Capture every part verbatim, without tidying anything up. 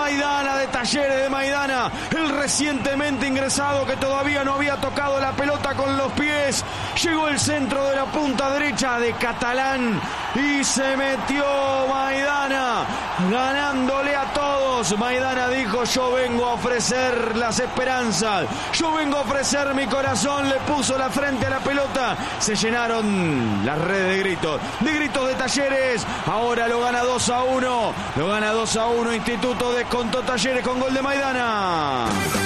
Maidana, de Talleres de Maidana, el recientemente ingresado que todavía no había tocado la pelota con los pies. Llegó el centro de la punta derecha de Catalán y se metió Maidana, ganándole a todos. Maidana dijo: yo vengo a ofrecer las esperanzas, yo vengo a ofrecer mi corazón. Le puso la frente a la pelota. Se llenaron las redes de gritos, de gritos de Talleres. Ahora lo gana dos a uno, lo gana dos a uno Instituto, descontó Talleres con gol de Maidana.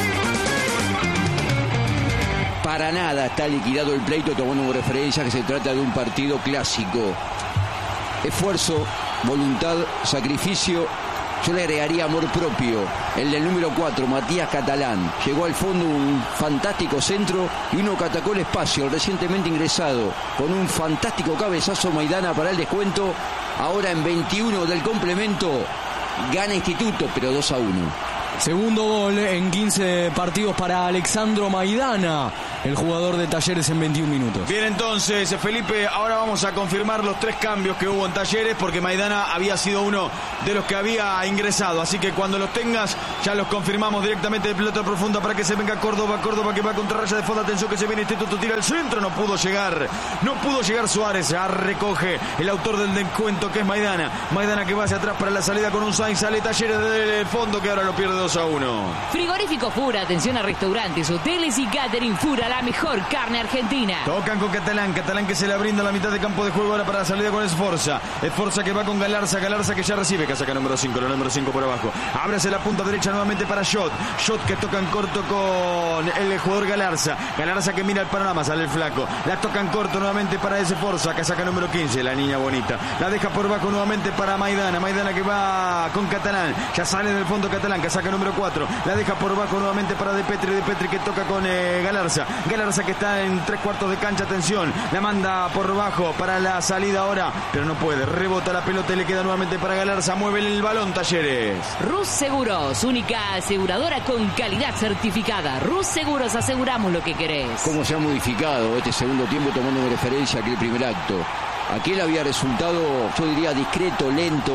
Para nada está liquidado el pleito, tomando como referencia que se trata de un partido clásico. Esfuerzo, voluntad, sacrificio. Yo le agregaría amor propio. El del número cuatro, Matías Catalán. Llegó al fondo un fantástico centro y uno que atacó el espacio, el recientemente ingresado, con un fantástico cabezazo. Maidana para el descuento. Ahora en veintiuno del complemento gana Instituto, pero dos a uno. Segundo gol en quince partidos para Alexandro Maidana, el jugador de Talleres, en veintiún minutos. Bien, entonces, Felipe, ahora vamos a confirmar los tres cambios que hubo en Talleres, porque Maidana había sido uno de los que había ingresado. Así que cuando los tengas, ya los confirmamos directamente de pelota profunda para que se venga Córdoba. Córdoba que va contra raya de fondo. Atención que se viene Instituto, tira el centro. No pudo llegar. No pudo llegar Suárez. Ya recoge el autor del descuento, que es Maidana. Maidana que va hacia atrás para la salida con un Sainz. Sale Talleres del fondo, que ahora lo pierde dos a uno. Frigorífico Fura, atención a restaurantes, hoteles y catering. Fura, la mejor carne argentina. Tocan con Catalán, Catalán que se la brinda a la mitad de campo de juego ahora para la salida con Esforza. Esforza que va con Galarza, Galarza que ya recibe, que saca número cinco, la número cinco por abajo. Ábrase la punta derecha nuevamente para Shot. Shot que toca en corto con el jugador Galarza. Galarza que mira el panorama, sale el flaco. La toca en corto nuevamente para Esforza, que saca número quince, la niña bonita. La deja por abajo nuevamente para Maidana. Maidana que va con Catalán. Ya sale del fondo Catalán, que saca número cuatro. La deja por abajo nuevamente para De Petri. De Petri que toca con eh, Galarza. Galarza que está en tres cuartos de cancha. Atención, la manda por abajo para la salida ahora, pero no puede. Rebota la pelota y le queda nuevamente para Galarza. Mueve el balón Talleres. Rus Seguros, única aseguradora con calidad certificada. Rus Seguros, aseguramos lo que querés. ¿Cómo se ha modificado este segundo tiempo, tomando en referencia aquel primer acto? Aquel había resultado, yo diría, discreto, lento.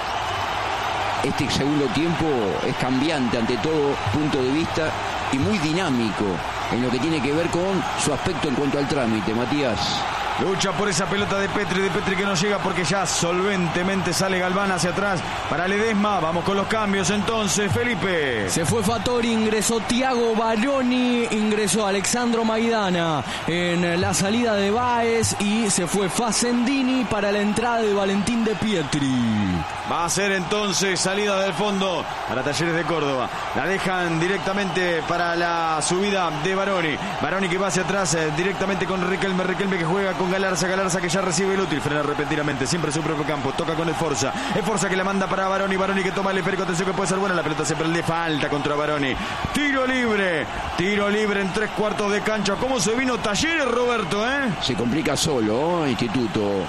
Este segundo tiempo es cambiante ante todo punto de vista y muy dinámico en lo que tiene que ver con su aspecto en cuanto al trámite. Matías. Lucha por esa pelota de Petri, de Petri que no llega porque ya solventemente sale Galván hacia atrás para Ledesma. Vamos con los cambios entonces, Felipe. Se fue Fattori, ingresó Thiago Baroni, ingresó Alexandro Maidana en la salida de Báez y se fue Facendini para la entrada de Valentín de Pietri. Va a ser entonces salida del fondo para Talleres de Córdoba. La dejan directamente para la subida de Baroni. Baroni que va hacia atrás eh, directamente con Riquelme. Riquelme que juega con Galarza. Galarza que ya recibe el útil. Frena repentinamente. Siempre su propio campo. Toca con Esforza. Esforza que la manda para Baroni. Baroni que toma el esférico. Atención que puede ser buena. La pelota siempre le falta contra Baroni. Tiro libre. Tiro libre en tres cuartos de cancha. ¿Cómo se vino Talleres, Roberto? ¿eh? Se complica solo, ¿eh? Instituto.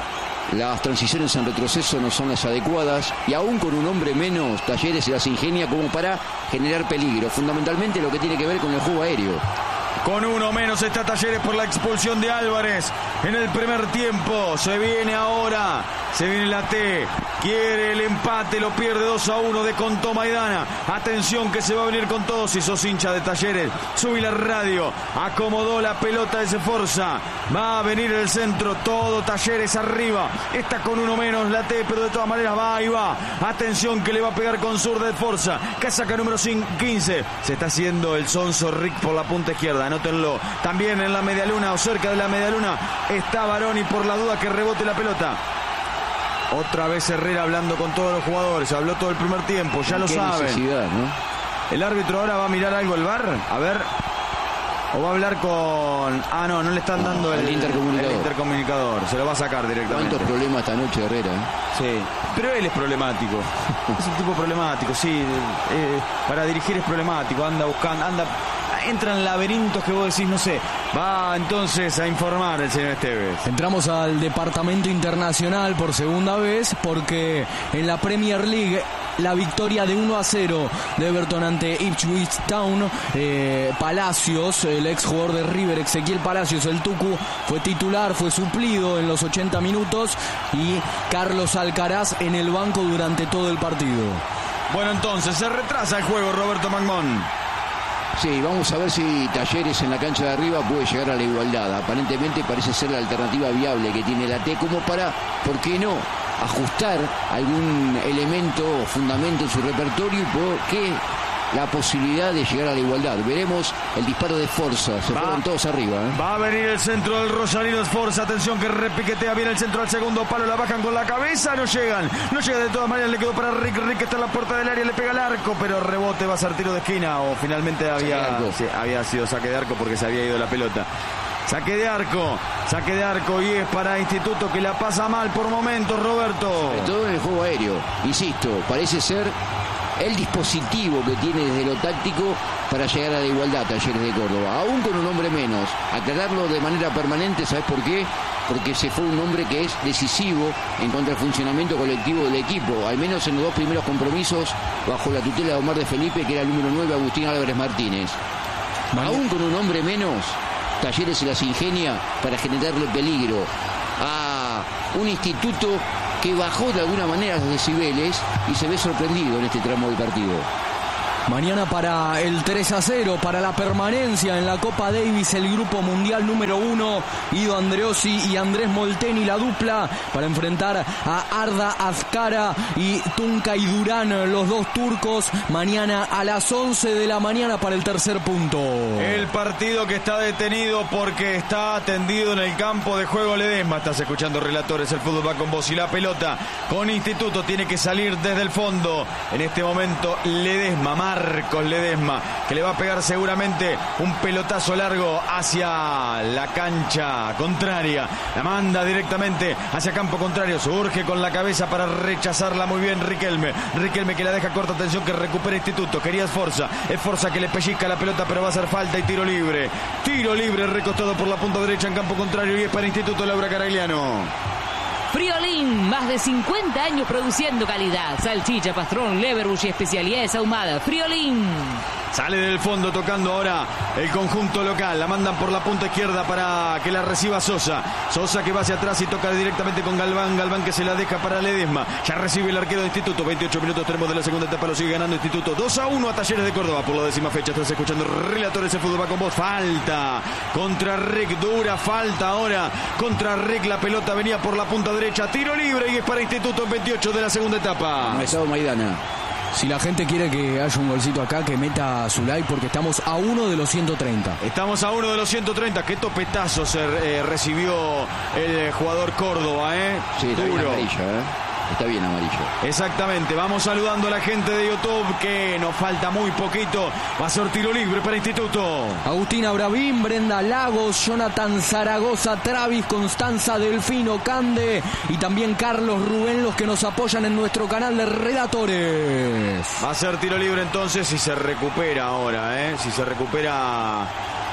Las transiciones en retroceso no son las adecuadas y aún con un hombre menos, Talleres se las ingenia como para generar peligro. Fundamentalmente lo que tiene que ver con el juego aéreo. Con uno menos está Talleres por la expulsión de Álvarez en el primer tiempo. Se viene ahora, se viene la T. Quiere el empate, lo pierde dos a uno de Contó Maidana. Atención que se va a venir con todo. Si sos hincha de Talleres, subí la radio. Acomodó la pelota de Esforza. Va a venir el centro, todo Talleres arriba. Está con uno menos la T, pero de todas maneras va y va. Atención que le va a pegar con zurda de Esforza. Casaca número quince. Se está haciendo el sonso Rick por la punta izquierda. Anótenlo. También en la medialuna o cerca de la medialuna está Baroni por la duda que rebote la pelota. Otra vez Herrera hablando con todos los jugadores. Habló todo el primer tiempo, ya lo saben. ¿No? El árbitro ahora va a mirar algo el V A R. A ver. O va a hablar con... Ah, no, no le están dando el, el, intercomunicador. el intercomunicador. Se lo va a sacar directamente. ¿Cuántos problemas esta noche, Herrera? ¿eh? Sí, pero él es problemático. Es un tipo problemático, sí. Eh, para dirigir es problemático. Anda buscando, anda... Entra en laberintos que vos decís, no sé. Va entonces a informar el señor Esteves. Entramos al departamento internacional por segunda vez porque en la Premier League la victoria de uno a cero de Everton ante Ipswich Town. eh, Palacios, el ex jugador de River, Ezequiel Palacios, el Tucu, fue titular, fue suplido en los ochenta minutos y Carlos Alcaraz en el banco durante todo el partido. Bueno, entonces se retrasa el juego, Roberto Magmón. Sí, vamos a ver si Talleres en la cancha de arriba puede llegar a la igualdad. Aparentemente parece ser la alternativa viable que tiene la T como para, ¿por qué no?, ajustar algún elemento o fundamento en su repertorio y por qué la posibilidad de llegar a la igualdad. Veremos el disparo de Forza. Se va, fueron todos arriba. ¿eh? Va a venir el centro del Rosarino Forza. Atención que repiquetea bien el centro al segundo palo. La bajan con la cabeza. No llegan. No llega de todas maneras. Le quedó para Rick. Rick está en la puerta del área. Le pega el arco. Pero rebote. Va a ser tiro de esquina. O finalmente había, sí, había sido saque de arco porque se había ido la pelota. Saque de arco. Saque de arco. Y es para Instituto que la pasa mal por momentos, Roberto. Sobre todo en el juego aéreo. Insisto, parece ser el dispositivo que tiene desde lo táctico para llegar a la igualdad Talleres de Córdoba, aún con un hombre menos. Aclararlo de manera permanente, ¿sabes por qué? Porque se fue un hombre que es decisivo en cuanto al funcionamiento colectivo del equipo, al menos en los dos primeros compromisos bajo la tutela de Omar de Felipe, que era el número nueve, Agustín Álvarez Martínez. Vale. Aún con un hombre menos, Talleres se las ingenia para generarle peligro a un Instituto que bajó de alguna manera los decibeles y se ve sorprendido en este tramo del partido. Mañana para el tres a cero, para la permanencia en la Copa Davis, el grupo mundial número uno, Ido Andreossi y Andrés Molteni, la dupla, para enfrentar a Arda Azcara y Tuncay Durán, los dos turcos, mañana a las once de la mañana para el tercer punto. El partido que está detenido porque está atendido en el campo de juego Ledesma. Estás escuchando Relatores, el fútbol va con vos y la pelota con Instituto tiene que salir desde el fondo. En este momento Ledesma, Marcos Ledesma, que le va a pegar seguramente un pelotazo largo hacia la cancha contraria. La manda directamente hacia campo contrario. Surge con la cabeza para rechazarla muy bien Riquelme. Riquelme que la deja corta. Atención que recupera Instituto. Quería Forza. Es Forza que le pellizca la pelota, pero va a hacer falta y tiro libre. Tiro libre recostado por la punta derecha en campo contrario y es para Instituto. Laura Caragliano. Friolín, más de cincuenta años produciendo calidad. Salchicha, pastrón, leverbush y especialidades ahumadas. Friolín. Sale del fondo tocando ahora el conjunto local. La mandan por la punta izquierda para que la reciba Sosa. Sosa que va hacia atrás y toca directamente con Galván. Galván que se la deja para Ledesma. Ya recibe el arquero de Instituto. veintiocho minutos tenemos de la segunda etapa. Lo sigue ganando Instituto. dos a uno a Talleres de Córdoba por la décima fecha. Estás escuchando Relatores, el fútbol va con vos. Falta contra Rick. Dura falta ahora contra Rick. La pelota venía por la punta derecha. Tiro libre y es para Instituto en veintiocho de la segunda etapa. Mesado Maidana. Si la gente quiere que haya un golcito acá, que meta su like porque estamos a uno de los ciento treinta. Estamos a uno de los ciento treinta. Qué topetazo se eh, recibió el jugador Córdoba, ¿eh? Sí, está bien amarillo, ¿eh? Está bien amarillo. Exactamente. Vamos saludando a la gente de YouTube que nos falta muy poquito. Va a ser tiro libre para Instituto. Agustina Bravín, Brenda Lagos, Jonathan Zaragoza, Travis, Constanza, Delfino, Cande y también Carlos Rubén, los que nos apoyan en nuestro canal de Relatores. Va a ser tiro libre entonces si se recupera ahora, ¿eh? Si se recupera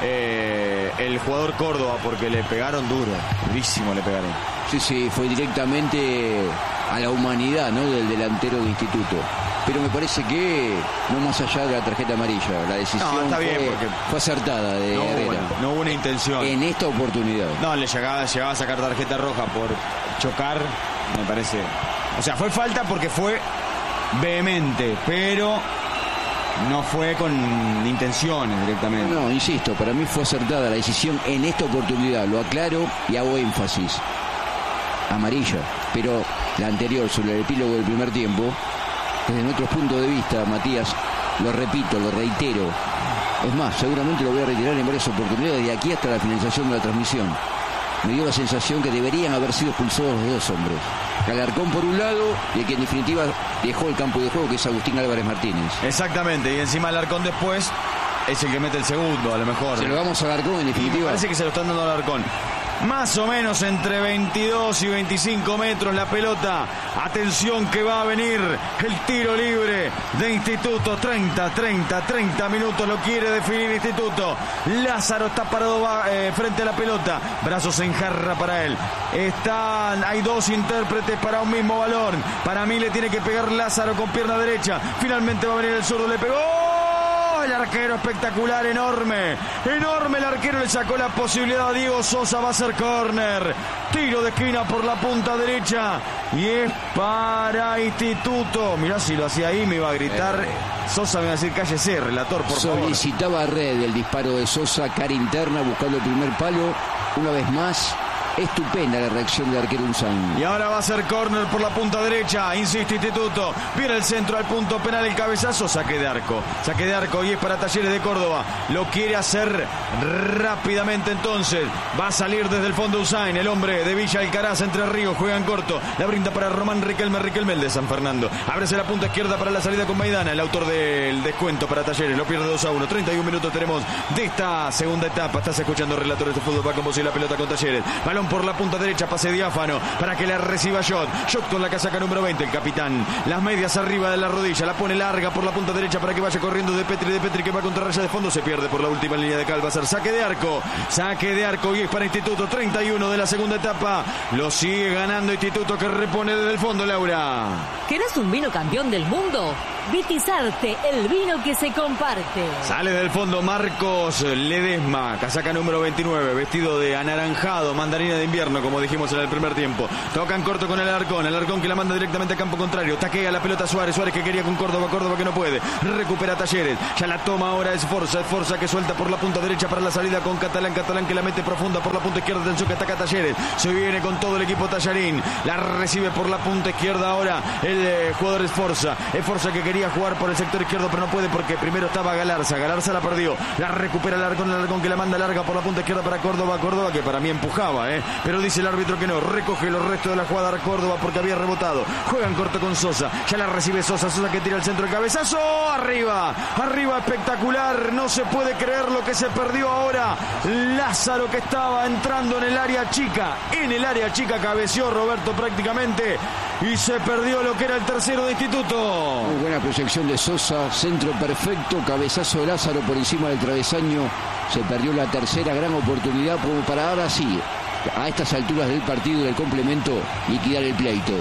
eh, el jugador Córdoba, porque le pegaron duro. Durísimo le pegaron. Sí, sí, fue directamente a la humanidad, ¿no?, del delantero de Instituto. Pero me parece que no más allá de la tarjeta amarilla, la decisión no, está fue, bien porque fue acertada de no, Herrera. Bueno, no hubo una intención. En esta oportunidad. No, le llegaba, llegaba a sacar tarjeta roja por chocar, me parece. O sea, fue falta porque fue vehemente, pero no fue con intenciones directamente. No, no, insisto, para mí fue acertada la decisión en esta oportunidad. Lo aclaro y hago énfasis. Amarilla, pero la anterior sobre el epílogo del primer tiempo, desde nuestro punto de vista, Matías, lo repito, lo reitero, es más, seguramente lo voy a reiterar en varias oportunidades de aquí hasta la finalización de la transmisión. Me dio la sensación que deberían haber sido expulsados los dos hombres, Alarcón por un lado y el que en definitiva dejó el campo de juego, que es Agustín Álvarez Martínez. Exactamente, y encima Alarcón después es el que mete el segundo, a lo mejor. Se lo damos a Alarcón en definitiva. Y me parece que se lo están dando a Alarcón. Más o menos entre veintidós y veinticinco metros la pelota. Atención que va a venir el tiro libre de Instituto. treinta, treinta, treinta minutos lo quiere definir Instituto. Lázaro está parado eh, frente a la pelota. Brazos en jarra para él. Están, hay dos intérpretes para un mismo balón. Para mí le tiene que pegar Lázaro con pierna derecha. Finalmente va a venir el zurdo, le pegó. ¡Oh! El arquero espectacular, enorme. Enorme el arquero, le sacó la posibilidad a Diego Sosa. Va a ser córner. Tiro de esquina por la punta derecha. Y es para Instituto. Mirá, si lo hacía ahí me iba a gritar. Sosa me iba a decir cállese, relator, por favor. Solicitaba red el disparo de Sosa, cara interna, buscando el primer palo. Una vez más, estupenda la reacción del arquero Unzain. Y ahora va a ser córner por la punta derecha. Insiste Instituto. Viene el centro al punto penal, el cabezazo. Saque de arco. Saque de arco y es para Talleres de Córdoba. Lo quiere hacer rápidamente entonces. Va a salir desde el fondo Unzain, el hombre de Villa Alcaraz, Entre Ríos. Juega en corto. La brinda para Román Riquelme. Riquelme, el de San Fernando. Ábrese la punta izquierda para la salida con Maidana. El autor del descuento para Talleres. Lo pierde dos a uno. treinta y un minutos tenemos de esta segunda etapa. Estás escuchando Relatores de Fútbol. Va con vos y la pelota con Talleres. Balón por la punta derecha, pase diáfano para que la reciba Jot. Jot con la casaca número veinte, el capitán. Las medias arriba de la rodilla, la pone larga por la punta derecha para que vaya corriendo de Petri, de Petri que va contra raya de fondo, se pierde por la última línea de cal. Va a ser saque de arco, saque de arco y es para Instituto. Treinta y uno de la segunda etapa, lo sigue ganando Instituto, que repone desde el fondo. Laura, ¿querés un vino campeón del mundo? Vitizarte, el vino que se comparte. Sale del fondo Marcos Ledesma, casaca número veintinueve, vestido de anaranjado, mandarina de invierno, como dijimos en el primer tiempo. Tocan corto con el Alarcón, el Alarcón que la manda directamente a campo contrario. Taquea la pelota Suárez, Suárez que quería con Córdoba, Córdoba que no puede. Recupera Talleres, ya la toma ahora Esforza, Esforza que suelta por la punta derecha para la salida con Catalán, Catalán que la mete profunda por la punta izquierda. Atención que ataca Talleres, se viene con todo el equipo Tallarín. La recibe por la punta izquierda ahora el eh, jugador Esforza. Esforza que quería jugar por el sector izquierdo pero no puede porque primero estaba Galarza. Galarza la perdió, la recupera el Alarcón, el Alarcón que la manda larga por la punta izquierda para Córdoba, Córdoba que para mí empujaba, eh, pero dice el árbitro que no, recoge los restos de la jugada a Córdoba porque había rebotado. Juegan corto con Sosa, ya la recibe Sosa, Sosa que tira el centro, el cabezazo, arriba, arriba espectacular, no se puede creer lo que se perdió ahora. Lázaro que estaba entrando en el área chica, en el área chica cabeció Roberto prácticamente y se perdió lo que era el tercero de Instituto. Muy buena proyección de Sosa, centro perfecto, cabezazo de Lázaro por encima del travesaño. Se perdió la tercera gran oportunidad como para ahora sí, a estas alturas del partido y del complemento, liquidar el pleito.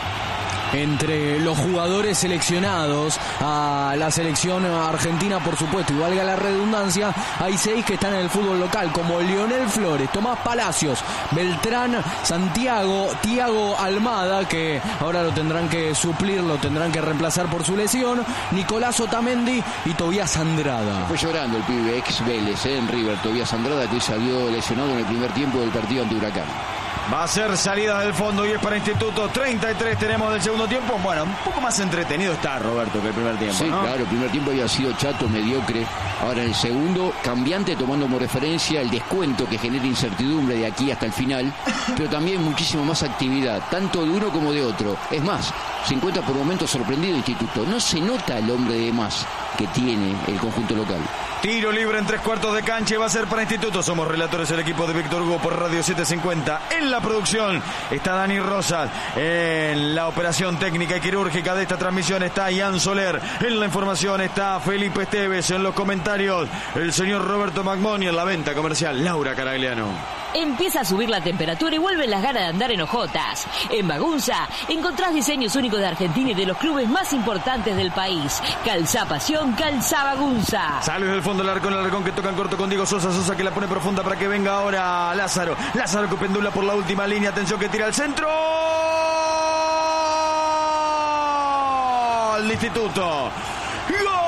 Entre los jugadores seleccionados a la selección argentina, por supuesto, y valga la redundancia, hay seis que están en el fútbol local, como Lionel Flores, Tomás Palacios, Beltrán, Santiago, Tiago Almada, que ahora lo tendrán que suplir, lo tendrán que reemplazar por su lesión, Nicolás Otamendi y Tobías Andrada. Fue llorando el pibe ex Vélez, eh, en River, Tobías Andrada, que salió lesionado en el primer tiempo del partido ante Huracán. Va a ser salida del fondo y es para Instituto. treinta y tres tenemos del segundo tiempo. Bueno, un poco más entretenido está Roberto que el primer tiempo, sí, ¿no? Claro, el primer tiempo había sido chato, mediocre. Ahora en el segundo, cambiante, tomando como referencia el descuento que genera incertidumbre de aquí hasta el final, pero también muchísimo más actividad, tanto de uno como de otro. Es más, se encuentra por momentos sorprendido Instituto. No se nota el hombre de más que tiene el conjunto local. Tiro libre en tres cuartos de cancha y va a ser para Instituto. Somos relatores el equipo de Víctor Hugo por Radio setecientos cincuenta. En la producción está Dani Rosas. En la operación técnica y quirúrgica de esta transmisión está Ian Soler. En la información está Felipe Esteves. En los comentarios el señor Roberto Magmoni. En la venta comercial Laura Caragliano. Empieza a subir la temperatura y vuelven las ganas de andar en hojotas. En Bagunza encontrás diseños únicos de Argentina y de los clubes más importantes del país. Calzá Pasión, calzá Bagunza. Sale del fondo el Alarcón, el Alarcón que toca en corto con Diego Sosa, Sosa que la pone profunda para que venga ahora Lázaro. Lázaro que pendula por la última línea, atención que tira al centro. ¡Gol! Instituto. ¡Gol!